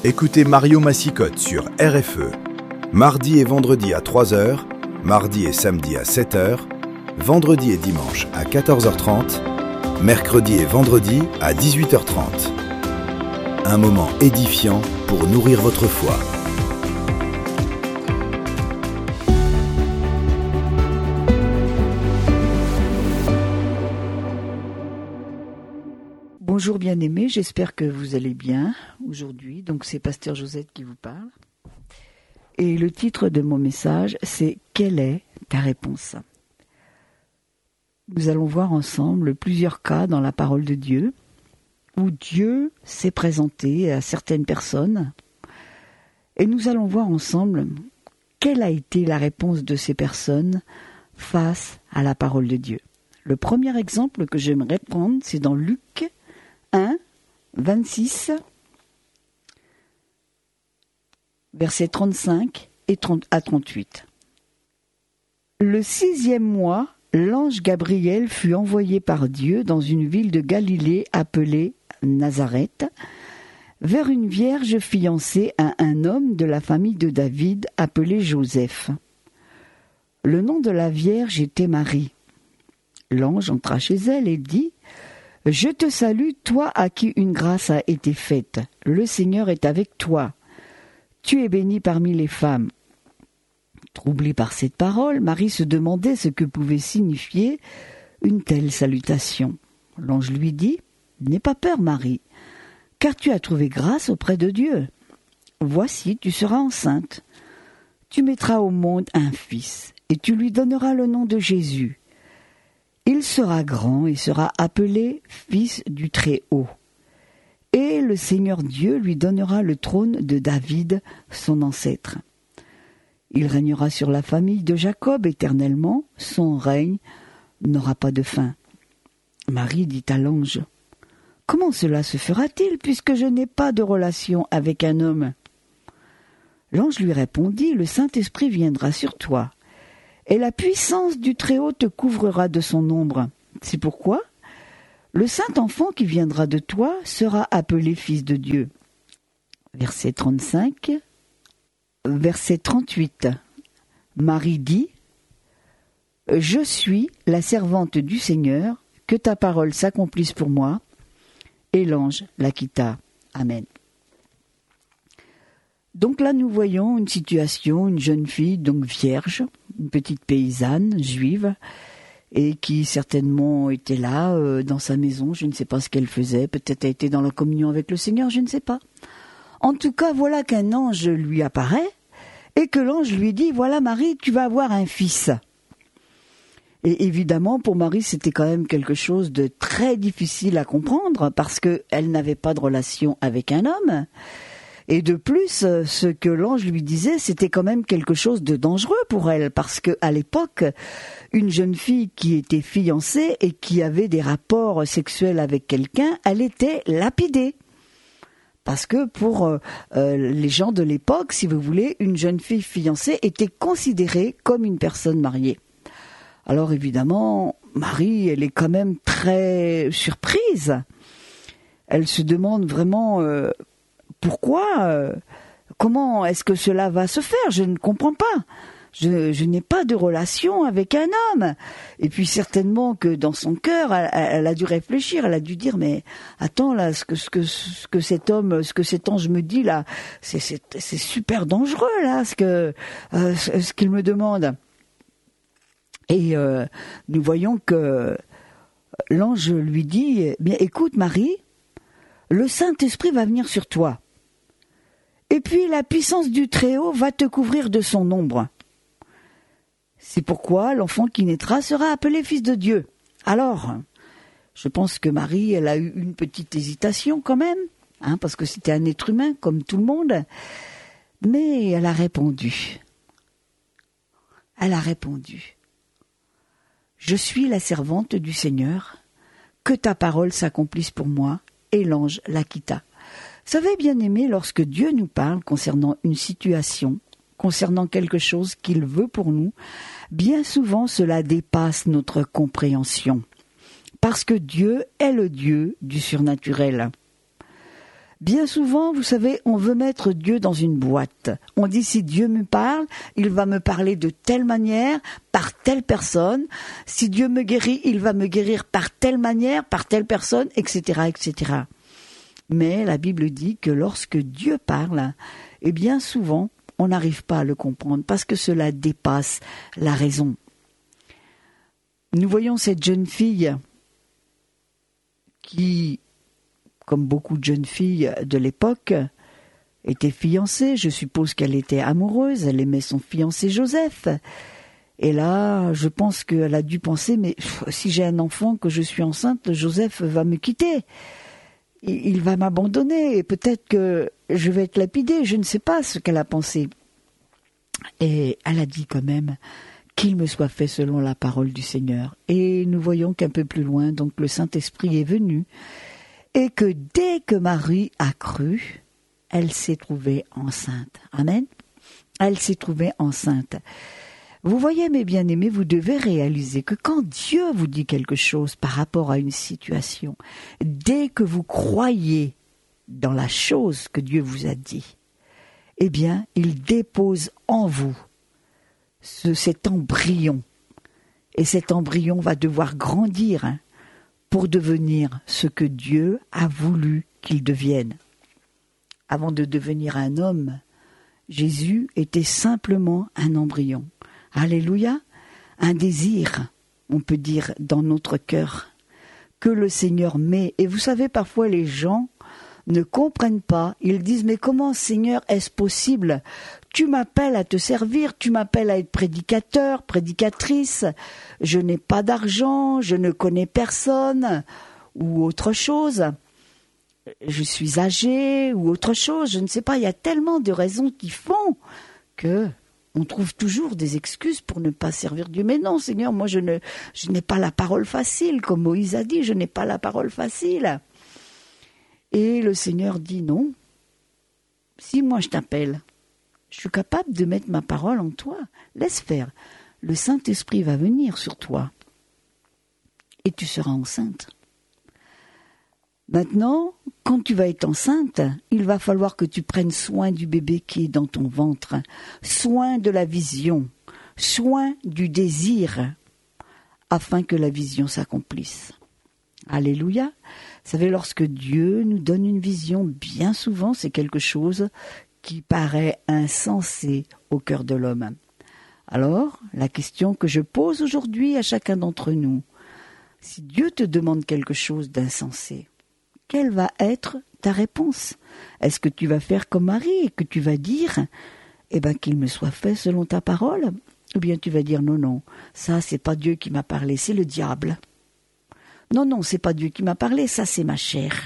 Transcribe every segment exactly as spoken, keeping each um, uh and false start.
Écoutez Mario Massicotte sur R F E. Mardi et vendredi à trois heures, mardi et samedi à sept heures, vendredi et dimanche à quatorze heures trente, mercredi et vendredi à dix-huit heures trente. Un moment édifiant pour nourrir votre foi. Bonjour bien-aimés, j'espère que vous allez bien aujourd'hui. Donc c'est Pasteur Josette qui vous parle. Et le titre de mon message, c'est « Quelle est ta réponse ?» Nous allons voir ensemble plusieurs cas dans la parole de Dieu où Dieu s'est présenté à certaines personnes et nous allons voir ensemble quelle a été la réponse de ces personnes face à la parole de Dieu. Le premier exemple que j'aimerais prendre, c'est dans Luc un, vingt-six, versets trente-cinq et trente à trente-huit. Le sixième mois, l'ange Gabriel fut envoyé par Dieu dans une ville de Galilée appelée Nazareth, vers une vierge fiancée à un homme de la famille de David appelé Joseph. Le nom de la vierge était Marie. L'ange entra chez elle et dit « Je te salue, toi à qui une grâce a été faite. Le Seigneur est avec toi. Tu es bénie parmi les femmes. » Troublée par cette parole, Marie se demandait ce que pouvait signifier une telle salutation. L'ange lui dit « N'aie pas peur, Marie, car tu as trouvé grâce auprès de Dieu. Voici, tu seras enceinte. Tu mettras au monde un fils, et tu lui donneras le nom de Jésus. Il sera grand et sera appelé Fils du Très-Haut. Et le Seigneur Dieu lui donnera le trône de David, son ancêtre. Il régnera sur la famille de Jacob éternellement, son règne n'aura pas de fin. » Marie dit à l'ange, « Comment cela se fera-t-il puisque je n'ai pas de relation avec un homme ?» L'ange lui répondit, « Le Saint-Esprit viendra sur toi. Et la puissance du Très-Haut te couvrira de son ombre. C'est pourquoi le saint enfant qui viendra de toi sera appelé Fils de Dieu. » Verset trente-cinq, verset trente-huit. Marie dit « Je suis la servante du Seigneur, que ta parole s'accomplisse pour moi. » Et l'ange la quitta. Amen. Donc là, nous voyons une situation, une jeune fille, donc vierge, une petite paysanne juive, et qui certainement était là, euh, dans sa maison, je ne sais pas ce qu'elle faisait, peut-être elle était dans la communion avec le Seigneur, je ne sais pas. En tout cas, voilà qu'un ange lui apparaît, et que l'ange lui dit, « Voilà Marie, tu vas avoir un fils. » Et évidemment, pour Marie, c'était quand même quelque chose de très difficile à comprendre, parce qu'elle n'avait pas de relation avec un homme. Et de plus, ce que l'ange lui disait, c'était quand même quelque chose de dangereux pour elle, parce qu'à l'époque, une jeune fille qui était fiancée et qui avait des rapports sexuels avec quelqu'un, elle était lapidée. Parce que pour euh, les gens de l'époque, si vous voulez, une jeune fille fiancée était considérée comme une personne mariée. Alors évidemment, Marie, elle est quand même très surprise. Elle se demande vraiment... Euh, Pourquoi euh, Comment est-ce que cela va se faire? Je ne comprends pas. Je, je n'ai pas de relation avec un homme. Et puis certainement que dans son cœur, elle, elle a dû réfléchir. Elle a dû dire, mais attends là, ce que ce que ce que cet homme, ce que cet ange me dit là, c'est c'est, c'est super dangereux là, ce que euh, ce, ce qu'il me demande. Et euh, nous voyons que l'ange lui dit, bien écoute Marie, le Saint-Esprit va venir sur toi. Et puis la puissance du Très-Haut va te couvrir de son ombre. C'est pourquoi l'enfant qui naîtra sera appelé Fils de Dieu. Alors, je pense que Marie, elle a eu une petite hésitation quand même, hein, parce que c'était un être humain comme tout le monde. Mais elle a répondu. Elle a répondu. « Je suis la servante du Seigneur, que ta parole s'accomplisse pour moi. » Et l'ange la quitta. Vous savez, bien-aimés, lorsque Dieu nous parle concernant une situation, concernant quelque chose qu'il veut pour nous, bien souvent cela dépasse notre compréhension. Parce que Dieu est le Dieu du surnaturel. Bien souvent, vous savez, on veut mettre Dieu dans une boîte. On dit si Dieu me parle, il va me parler de telle manière, par telle personne. Si Dieu me guérit, il va me guérir par telle manière, par telle personne, et cetera, et cetera. Mais la Bible dit que lorsque Dieu parle, eh bien souvent, on n'arrive pas à le comprendre parce que cela dépasse la raison. Nous voyons cette jeune fille qui, comme beaucoup de jeunes filles de l'époque, était fiancée. Je suppose qu'elle était amoureuse, elle aimait son fiancé Joseph. Et là, je pense qu'elle a dû penser, mais pff, si j'ai un enfant, que je suis enceinte, Joseph va me quitter. Il va m'abandonner et peut-être que je vais être lapidée. Je ne sais pas ce qu'elle a pensé. Et elle a dit quand même qu'il me soit fait selon la parole du Seigneur. Et nous voyons qu'un peu plus loin, donc le Saint-Esprit est venu et que dès que Marie a cru, elle s'est trouvée enceinte. Amen. Elle s'est trouvée enceinte. Vous voyez, mes bien-aimés, vous devez réaliser que quand Dieu vous dit quelque chose par rapport à une situation, dès que vous croyez dans la chose que Dieu vous a dit, eh bien, il dépose en vous ce, cet embryon. Et cet embryon va devoir grandir hein, pour devenir ce que Dieu a voulu qu'il devienne. Avant de devenir un homme, Jésus était simplement un embryon. Alléluia, un désir, on peut dire, dans notre cœur, que le Seigneur met. Et vous savez, parfois les gens ne comprennent pas, ils disent, mais comment Seigneur est-ce possible? Tu m'appelles à te servir, tu m'appelles à être prédicateur, prédicatrice, je n'ai pas d'argent, je ne connais personne, ou autre chose, je suis âgé, ou autre chose, je ne sais pas, il y a tellement de raisons qui font que... on trouve toujours des excuses pour ne pas servir Dieu. Mais non, Seigneur, moi je, ne, je n'ai pas la parole facile, comme Moïse a dit, je n'ai pas la parole facile. Et le Seigneur dit non. Si moi je t'appelle, je suis capable de mettre ma parole en toi. Laisse faire. Le Saint-Esprit va venir sur toi. Et tu seras enceinte. Maintenant, quand tu vas être enceinte, il va falloir que tu prennes soin du bébé qui est dans ton ventre, soin de la vision, soin du désir, afin que la vision s'accomplisse. Alléluia. Vous savez, lorsque Dieu nous donne une vision, bien souvent, c'est quelque chose qui paraît insensé au cœur de l'homme. Alors, la question que je pose aujourd'hui à chacun d'entre nous, si Dieu te demande quelque chose d'insensé, quelle va être ta réponse? Est-ce que tu vas faire comme Marie et que tu vas dire eh ben, qu'il me soit fait selon ta parole? Ou bien tu vas dire non, non, ça c'est pas Dieu qui m'a parlé, c'est le diable. Non, non, c'est pas Dieu qui m'a parlé, ça c'est ma chair.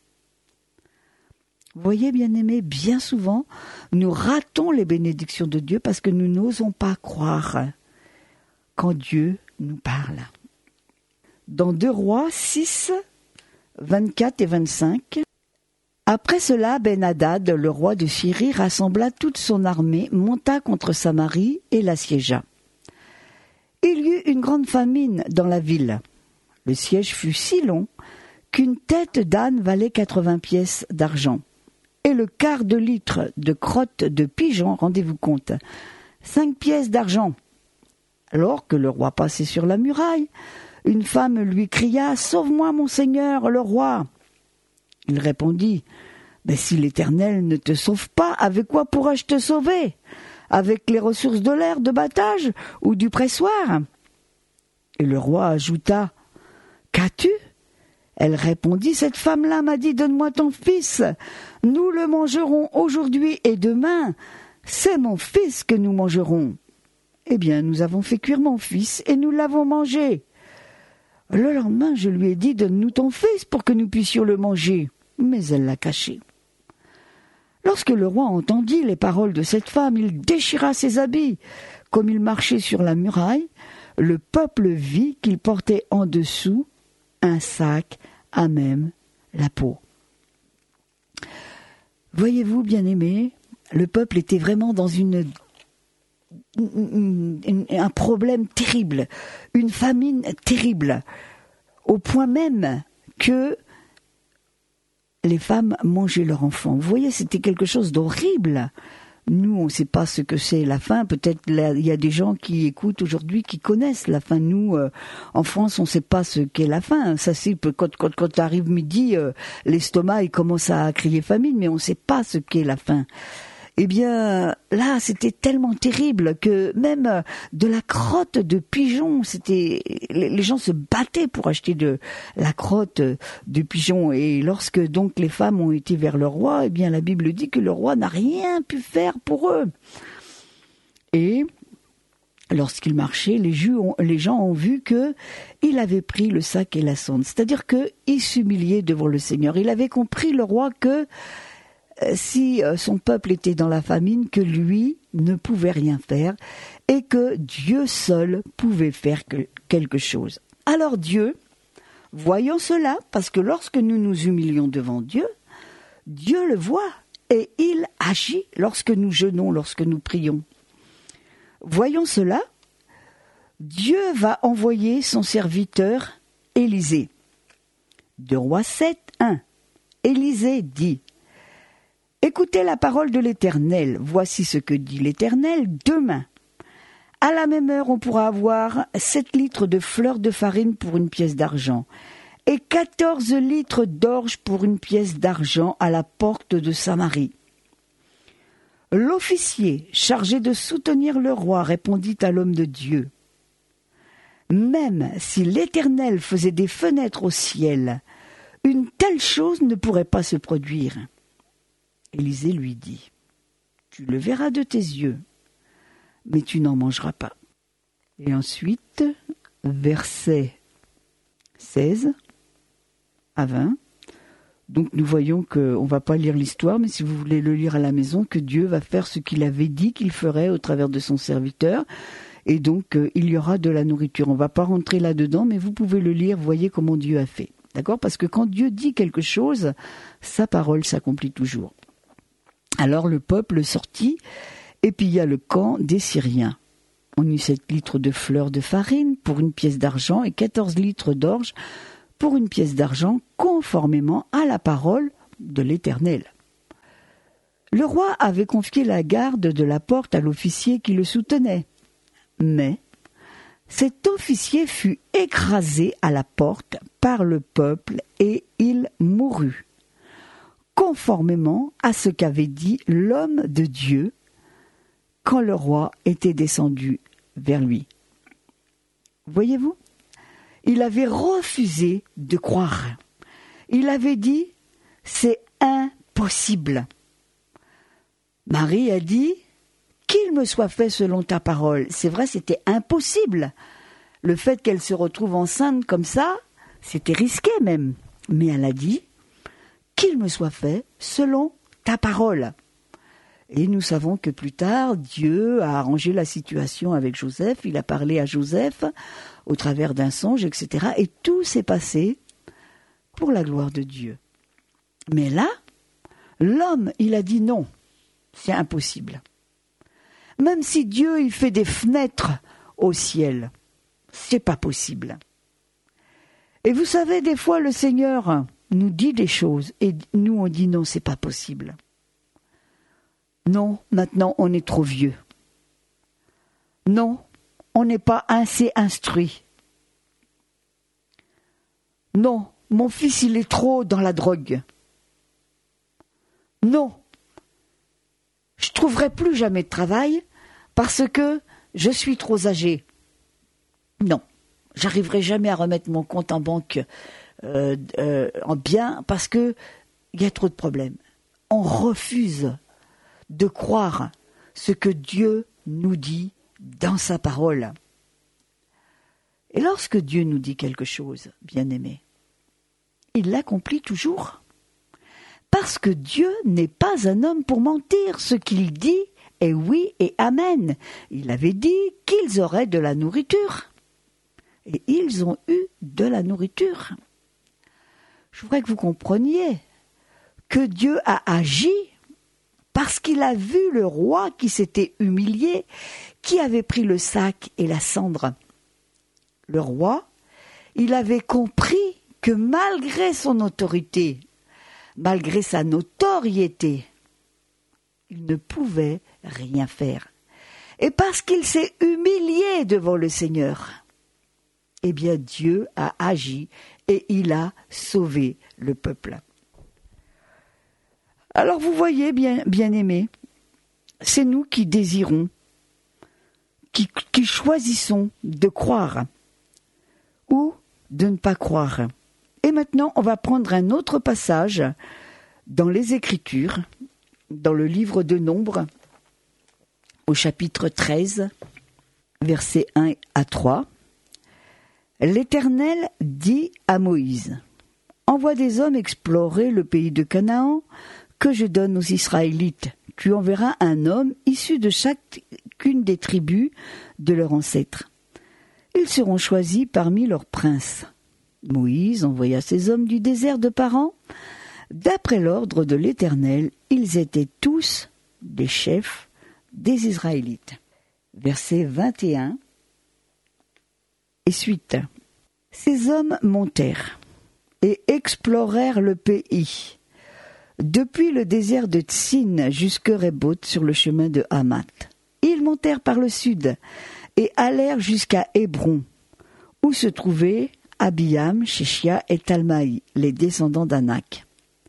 Vous voyez, bien-aimés, bien souvent, nous ratons les bénédictions de Dieu parce que nous n'osons pas croire quand Dieu nous parle. Dans deux Rois six, vingt-quatre et vingt-cinq. Après cela, Ben-Hadad, le roi de Syrie, rassembla toute son armée, monta contre Samarie et l'assiégea. Il y eut une grande famine dans la ville. Le siège fut si long qu'une tête d'âne valait quatre-vingts pièces d'argent. Et le quart de litre de crotte de pigeon, rendez-vous compte, cinq pièces d'argent. Alors que le roi passait sur la muraille, une femme lui cria « Sauve-moi, mon seigneur, le roi !» Il répondit « Mais si l'Éternel ne te sauve pas, avec quoi pourrais-je te sauver? Avec les ressources de l'air de battage ou du pressoir ?» Et le roi ajouta « Qu'as-tu » Elle répondit « Cette femme-là m'a dit « Donne-moi ton fils, nous le mangerons aujourd'hui et demain, c'est mon fils que nous mangerons. » Eh bien, nous avons fait cuire mon fils et nous l'avons mangé. Le lendemain, je lui ai dit « Donne-nous ton fils pour que nous puissions le manger. » Mais elle l'a caché. Lorsque le roi entendit les paroles de cette femme, il déchira ses habits. Comme il marchait sur la muraille, le peuple vit qu'il portait en dessous un sac à même la peau. Voyez-vous, bien-aimés, le peuple était vraiment dans une, une, une, un problème terrible, une famine terrible, au point même que les femmes mangeaient leurs enfants. Vous voyez, c'était quelque chose d'horrible. Nous, on ne sait pas ce que c'est la faim. Peut-être il y a des gens qui écoutent aujourd'hui qui connaissent la faim. Nous, euh, en France, on ne sait pas ce qu'est la faim. Ça, c'est quand quand quand arrive midi, euh, l'estomac il commence à crier famine, mais on ne sait pas ce qu'est la faim. Eh bien, là, c'était tellement terrible que même de la crotte de pigeon, c'était les gens se battaient pour acheter de la crotte de pigeon. Et lorsque donc les femmes ont été vers le roi, eh bien, la Bible dit que le roi n'a rien pu faire pour eux. Et lorsqu'il marchait, les, ont, les gens ont vu que il avait pris le sac et la sonde, c'est-à-dire que il s'humiliait devant le Seigneur. Il avait compris, le roi, que si son peuple était dans la famine, que lui ne pouvait rien faire et que Dieu seul pouvait faire quelque chose. Alors Dieu, voyant cela, parce que lorsque nous nous humilions devant Dieu, Dieu le voit et il agit lorsque nous jeûnons, lorsque nous prions. Voyant cela, Dieu va envoyer son serviteur Élisée. Deux Rois sept, un. Élisée dit: écoutez la parole de l'Éternel. Voici ce que dit l'Éternel. Demain, à la même heure, on pourra avoir sept litres de fleur de farine pour une pièce d'argent et quatorze litres d'orge pour une pièce d'argent à la porte de Samarie. L'officier chargé de soutenir le roi répondit à l'homme de Dieu: même si l'Éternel faisait des fenêtres au ciel, une telle chose ne pourrait pas se produire. Élisée lui dit: tu le verras de tes yeux, mais tu n'en mangeras pas. Et ensuite, versets seize à vingt. Donc nous voyons qu'on ne va pas lire l'histoire, mais si vous voulez le lire à la maison, que Dieu va faire ce qu'il avait dit qu'il ferait au travers de son serviteur. Et donc euh, il y aura de la nourriture. On ne va pas rentrer là-dedans, mais vous pouvez le lire, voyez comment Dieu a fait. D'accord ? Parce que quand Dieu dit quelque chose, sa parole s'accomplit toujours. Alors le peuple sortit et pilla le camp des Syriens. On eut sept litres de fleurs de farine pour une pièce d'argent et quatorze litres d'orge pour une pièce d'argent, conformément à la parole de l'Éternel. Le roi avait confié la garde de la porte à l'officier qui le soutenait. Mais cet officier fut écrasé à la porte par le peuple et il mourut, conformément à ce qu'avait dit l'homme de Dieu quand le roi était descendu vers lui. Voyez-vous, il avait refusé de croire. Il avait dit: c'est impossible. Marie a dit: qu'il me soit fait selon ta parole. C'est vrai, c'était impossible. Le fait qu'elle se retrouve enceinte comme ça, c'était risqué même. Mais elle a dit: qu'il me soit fait selon ta parole. Et nous savons que plus tard, Dieu a arrangé la situation avec Joseph. Il a parlé à Joseph au travers d'un songe, et cetera. Et tout s'est passé pour la gloire de Dieu. Mais là, l'homme, il a dit non, c'est impossible. Même si Dieu, il fait des fenêtres au ciel, c'est pas possible. Et vous savez, des fois, le Seigneur nous dit des choses et nous, on dit non, c'est pas possible. Non, maintenant, on est trop vieux. Non, on n'est pas assez instruit. Non, mon fils, il est trop dans la drogue. Non, je ne trouverai plus jamais de travail parce que je suis trop âgé. Non, j'arriverai jamais à remettre mon compte en banque euh, euh, en bien parce qu'il y a trop de problèmes. On refuse de croire ce que Dieu nous dit dans sa parole. Et lorsque Dieu nous dit quelque chose, bien-aimé, il l'accomplit toujours. Parce que Dieu n'est pas un homme pour mentir. Ce qu'il dit est oui et amen. Il avait dit qu'ils auraient de la nourriture. Et ils ont eu de la nourriture. Je voudrais que vous compreniez que Dieu a agi parce qu'il a vu le roi qui s'était humilié, qui avait pris le sac et la cendre. Le roi, il avait compris que malgré son autorité, malgré sa notoriété, il ne pouvait rien faire. Et parce qu'il s'est humilié devant le Seigneur, eh bien Dieu a agi et il a sauvé le peuple. Alors vous voyez, bien, bien-aimés, c'est nous qui désirons, qui, qui choisissons de croire ou de ne pas croire. Et maintenant, on va prendre un autre passage dans les Écritures, dans le livre de Nombres, au chapitre treize, versets un à trois. L'Éternel dit à Moïse, « Envoie des hommes explorer le pays de Canaan que je donne aux Israélites. Tu enverras un homme issu de chacune des tribus de leurs ancêtres. Ils seront choisis parmi leurs princes. » Moïse envoya ces hommes du désert de Paran. D'après l'ordre de l'Éternel, ils étaient tous des chefs des Israélites. Versets vingt et un et suite. Ces hommes montèrent et explorèrent le pays, depuis le désert de Tsin jusqu'à Rehoboth sur le chemin de Hamath. Ils montèrent par le sud et allèrent jusqu'à Hébron, où se trouvaient Abiam, Sheshia et Talmaï, les descendants d'Anak.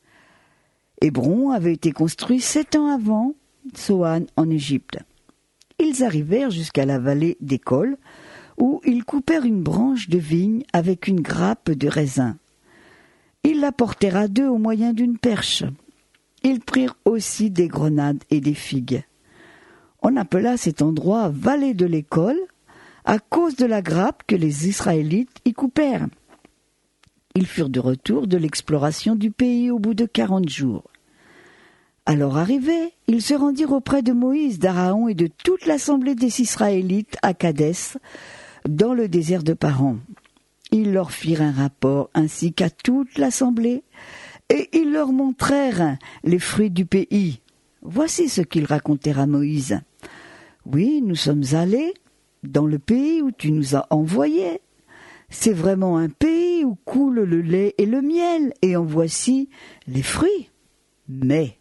Hébron avait été construit sept ans avant Soan en Égypte. Ils arrivèrent jusqu'à la vallée d'École, où ils coupèrent une branche de vigne avec une grappe de raisin. Ils la portèrent à deux au moyen d'une perche. Ils prirent aussi des grenades et des figues. On appela cet endroit vallée de l'École à cause de la grappe que les Israélites y coupèrent. Ils furent de retour de l'exploration du pays au bout de quarante jours. Alors arrivés, ils se rendirent auprès de Moïse, d'Aaron et de toute l'assemblée des Israélites à Kadès, dans le désert de Paran. Ils leur firent un rapport ainsi qu'à toute l'assemblée, et ils leur montrèrent les fruits du pays. Voici ce qu'ils racontèrent à Moïse. « Oui, nous sommes allés dans le pays où tu nous as envoyés. C'est vraiment un pays où coule le lait et le miel, et en voici les fruits. Mais...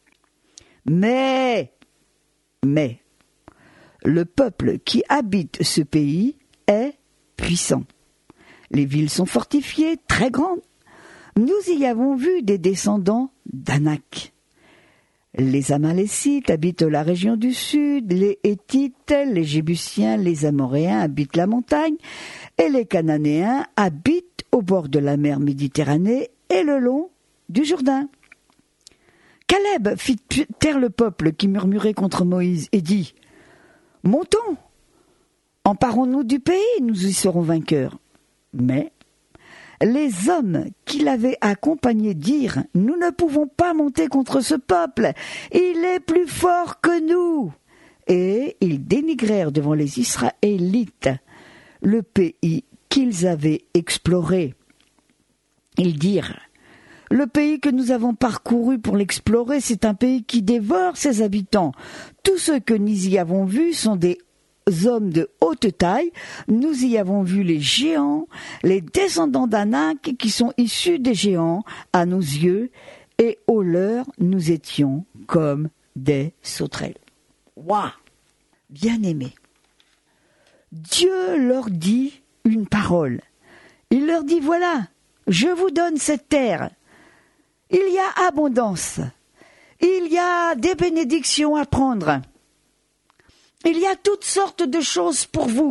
Mais, mais, le peuple qui habite ce pays est puissant. Les villes sont fortifiées, très grandes. Nous y avons vu des descendants d'Anak. Les Amalécites habitent la région du sud, les Hétites, les Jébusiens, les Amoréens habitent la montagne, et les Cananéens habitent au bord de la mer Méditerranée et le long du Jourdain. Caleb fit taire le peuple qui murmurait contre Moïse et dit « Montons, emparons-nous du pays, nous y serons vainqueurs. » Mais les hommes qui l'avaient accompagné dirent « Nous ne pouvons pas monter contre ce peuple, il est plus fort que nous. » Et ils dénigrèrent devant les Israélites le pays qu'ils avaient exploré. Ils dirent « Le pays que nous avons parcouru pour l'explorer, c'est un pays qui dévore ses habitants. Tous ceux que nous y avons vus sont des hommes de haute taille. Nous y avons vu les géants, les descendants d'Anak qui sont issus des géants à nos yeux, et aux leurs nous étions comme des sauterelles. » Waouh! Bien-aimés, Dieu leur dit une parole. Il leur dit « Voilà, je vous donne cette terre. Il y a abondance. Il y a des bénédictions à prendre. Il y a toutes sortes de choses pour vous. »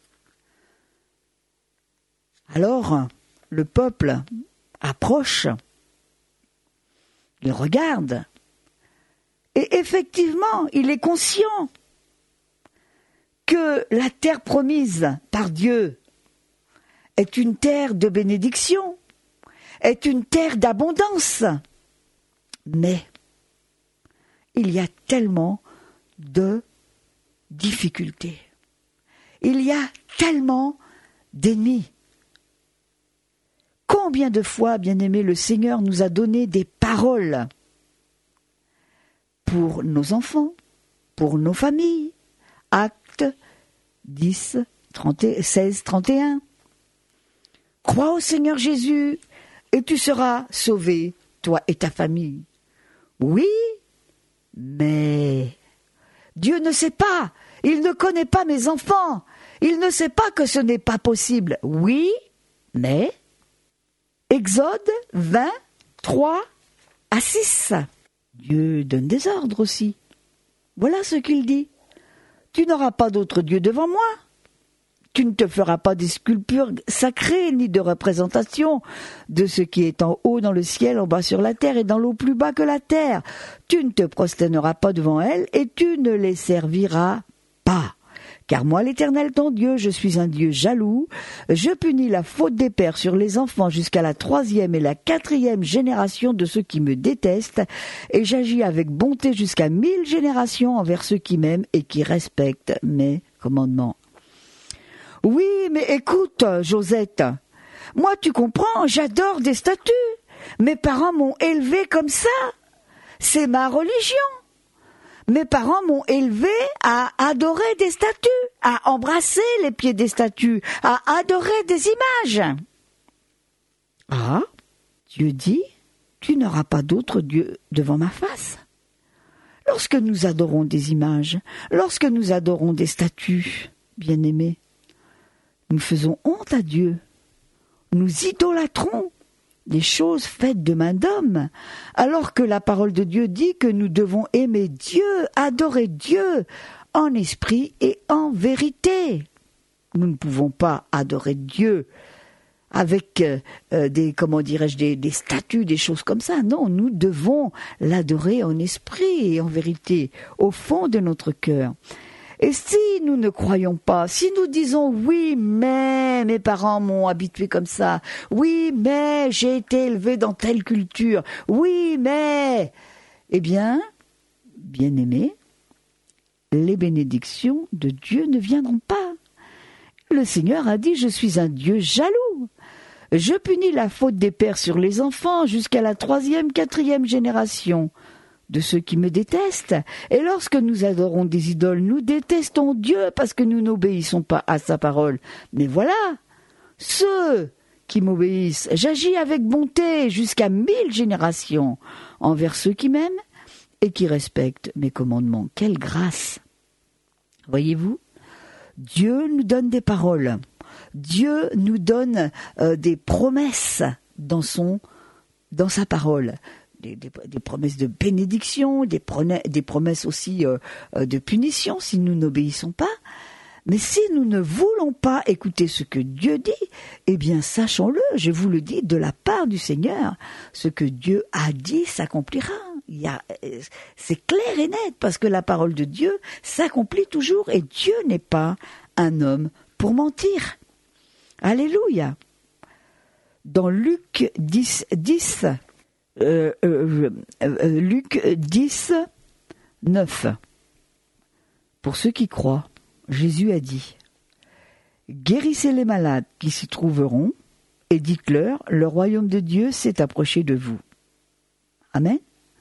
Alors, le peuple approche. Il regarde. Et effectivement, il est conscient que la terre promise par Dieu est une terre de bénédiction, est une terre d'abondance. Mais il y a tellement de difficultés. Il y a tellement d'ennemis. Combien de fois, bien-aimés, le Seigneur nous a donné des paroles pour nos enfants, pour nos familles. Actes dix, seize, trente et un. Crois au Seigneur Jésus et tu seras sauvé, toi et ta famille. Oui, mais Dieu ne sait pas, il ne connaît pas mes enfants, il ne sait pas que ce n'est pas possible. Oui, mais Exode vingt, trois à six. Dieu donne des ordres aussi. Voilà ce qu'il dit. Tu n'auras pas d'autre Dieu devant moi. Tu ne te feras pas des sculptures sacrées, ni de représentations de ce qui est en haut dans le ciel, en bas sur la terre et dans l'eau plus bas que la terre. Tu ne te prosterneras pas devant elles et tu ne les serviras pas. Car moi, l'Éternel ton Dieu, je suis un Dieu jaloux. Je punis la faute des pères sur les enfants jusqu'à la troisième et la quatrième génération de ceux qui me détestent, et j'agis avec bonté jusqu'à mille générations envers ceux qui m'aiment et qui respectent mes commandements. Oui, mais écoute, Josette, moi tu comprends, j'adore des statues. Mes parents m'ont élevé comme ça. C'est ma religion. Mes parents m'ont élevé à adorer des statues, à embrasser les pieds des statues, à adorer des images. Ah, Dieu dit, tu n'auras pas d'autre Dieu devant ma face. Lorsque nous adorons des images, lorsque nous adorons des statues, bien-aimés, nous faisons honte à Dieu. Nous idolâtrons des choses faites de main d'homme, alors que la parole de Dieu dit que nous devons aimer Dieu, adorer Dieu, en esprit et en vérité. Nous ne pouvons pas adorer Dieu avec euh, des, comment dirais-je, des, des statues, des choses comme ça. Non, nous devons l'adorer en esprit et en vérité, au fond de notre cœur. Et si nous ne croyons pas, si nous disons oui, mais mes parents m'ont habitué comme ça, oui, mais j'ai été élevé dans telle culture, oui, mais, eh bien, bien-aimés, les bénédictions de Dieu ne viendront pas. Le Seigneur a dit, je suis un Dieu jaloux. Je punis la faute des pères sur les enfants jusqu'à la troisième, quatrième génération de ceux qui me détestent. Et lorsque nous adorons des idoles, nous détestons Dieu parce que nous n'obéissons pas à sa parole. Mais voilà, ceux qui m'obéissent, j'agis avec bonté jusqu'à mille générations envers ceux qui m'aiment et qui respectent mes commandements. Quelle grâce! Voyez-vous, Dieu nous donne des paroles. Dieu nous donne euh, des promesses dans son, dans sa parole. Des, des, des promesses de bénédiction, des, promesses, des promesses aussi euh, de punition si nous n'obéissons pas. Mais si nous ne voulons pas écouter ce que Dieu dit, eh bien sachons-le, je vous le dis, de la part du Seigneur, ce que Dieu a dit s'accomplira. Il y a, c'est clair et net, parce que la parole de Dieu s'accomplit toujours, et Dieu n'est pas un homme pour mentir. Alléluia. Dans Luc dix, dix Euh, euh, euh, Luc dix, neuf. Pour ceux qui croient, Jésus a dit, « Guérissez les malades qui s'y trouveront, et dites-leur, le royaume de Dieu s'est approché de vous. » Amen.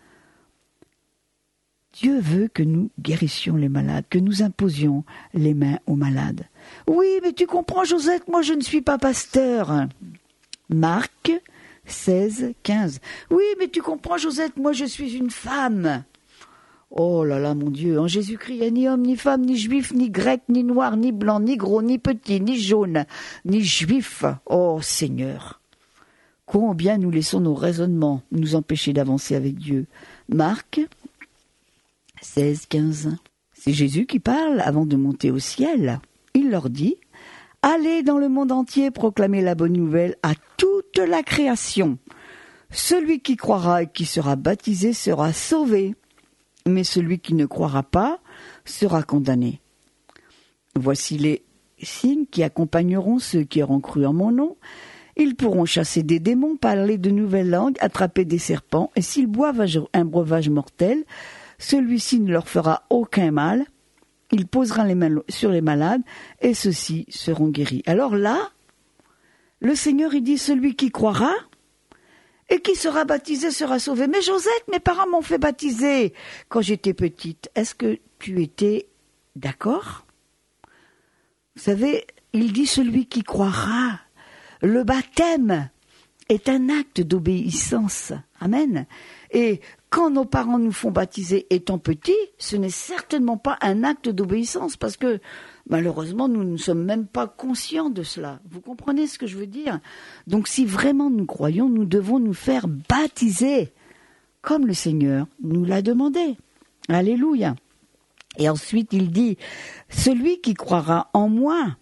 Dieu veut que nous guérissions les malades, que nous imposions les mains aux malades. « Oui, mais tu comprends, Josette, moi je ne suis pas pasteur. » Marc seize, quinze. Oui, mais tu comprends, Josette, moi je suis une femme. Oh là là, mon Dieu, en Jésus-Christ, il n'y a ni homme, ni femme, ni juif, ni grec, ni noir, ni blanc, ni gros, ni petit, ni jaune, ni juif. Oh Seigneur, combien nous laissons nos raisonnements nous empêcher d'avancer avec Dieu. Marc seize, quinze. C'est Jésus qui parle avant de monter au ciel. Il leur dit, « Allez dans le monde entier proclamer la bonne nouvelle à toute la création. Celui qui croira et qui sera baptisé sera sauvé, mais celui qui ne croira pas sera condamné. Voici les signes qui accompagneront ceux qui auront cru en mon nom. Ils pourront chasser des démons, parler de nouvelles langues, attraper des serpents, et s'ils boivent un breuvage mortel, celui-ci ne leur fera aucun mal. Il posera les mains sur les malades, et ceux-ci seront guéris. » Alors là, le Seigneur, il dit, celui qui croira et qui sera baptisé sera sauvé. Mais Josette, mes parents m'ont fait baptiser quand j'étais petite. Est-ce que tu étais d'accord? Vous savez, il dit celui qui croira. Le baptême est un acte d'obéissance. Amen. Et quand nos parents nous font baptiser étant petits, ce n'est certainement pas un acte d'obéissance parce que malheureusement, nous ne sommes même pas conscients de cela. Vous comprenez ce que je veux dire? Donc si vraiment nous croyons, nous devons nous faire baptiser comme le Seigneur nous l'a demandé. Alléluia. Et ensuite, il dit, celui qui croira en moi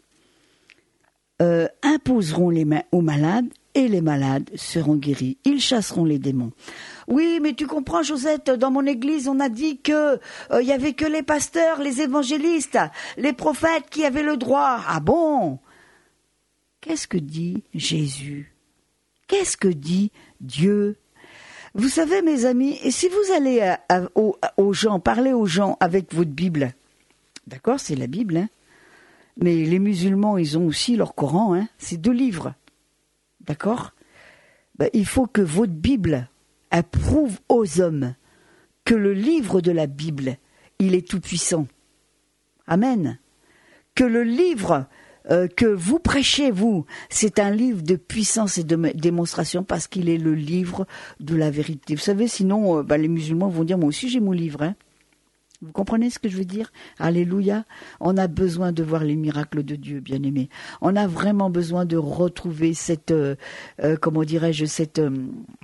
euh, imposeront les mains aux malades et les malades seront guéris. Ils chasseront les démons. Oui, mais tu comprends, Josette, dans mon église, on a dit que il euh, y avait que les pasteurs, les évangélistes, les prophètes qui avaient le droit. Ah bon? Qu'est-ce que dit Jésus? Qu'est-ce que dit Dieu? Vous savez, mes amis, et si vous allez à, à, aux, aux gens, parler aux gens avec votre Bible, d'accord, c'est la Bible, hein, mais les musulmans, ils ont aussi leur Coran, hein, c'est deux livres, d'accord, ben, il faut que votre Bible approuve aux hommes que le livre de la Bible, il est tout puissant. Amen. Que le livre euh, que vous prêchez, vous, c'est un livre de puissance et de démonstration parce qu'il est le livre de la vérité. Vous savez, sinon, euh, bah, les musulmans vont dire, moi aussi j'ai mon livre. Hein. Vous comprenez ce que je veux dire? Alléluia. On a besoin de voir les miracles de Dieu, bien-aimés. On a vraiment besoin de retrouver cette, euh, euh, comment dirais-je, cette... Euh,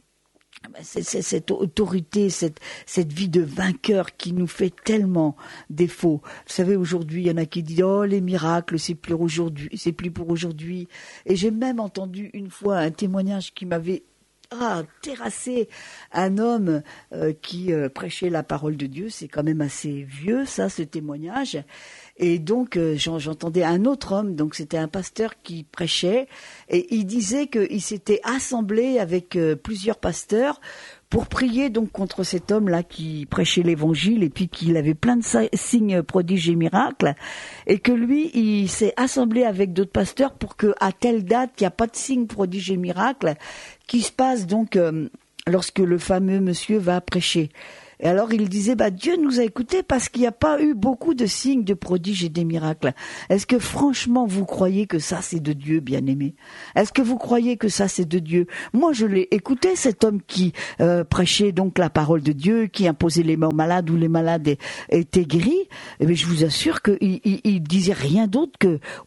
C'est, c'est, cette autorité, cette, cette vie de vainqueur qui nous fait tellement défaut. Vous savez, aujourd'hui, il y en a qui disent « Oh, les miracles, c'est plus aujourd'hui, c'est plus pour aujourd'hui. » Et j'ai même entendu une fois un témoignage qui m'avait ah, terrassé. Un homme euh, qui euh, prêchait la parole de Dieu. C'est quand même assez vieux, ça, ce témoignage. Et donc, euh, j'entendais un autre homme, donc c'était un pasteur qui prêchait, et il disait qu'il s'était assemblé avec euh, plusieurs pasteurs pour prier donc contre cet homme-là qui prêchait l'évangile, et puis qu'il avait plein de signes, prodiges et miracles, et que lui, il s'est assemblé avec d'autres pasteurs pour que, à telle date, il n'y a pas de signes, prodiges et miracles, qui se passe donc euh, lorsque le fameux monsieur va prêcher. Et alors il disait, bah Dieu nous a écoutés parce qu'il n'y a pas eu beaucoup de signes, de prodiges et des miracles. Est-ce que franchement vous croyez que ça c'est de Dieu, bien-aimé? Est-ce que vous croyez que ça c'est de Dieu? Moi je l'ai écouté, cet homme qui euh, prêchait donc la parole de Dieu, qui imposait les mains aux malades où les malades étaient guéris. Et bien, je vous assure qu'il il, il disait rien d'autre que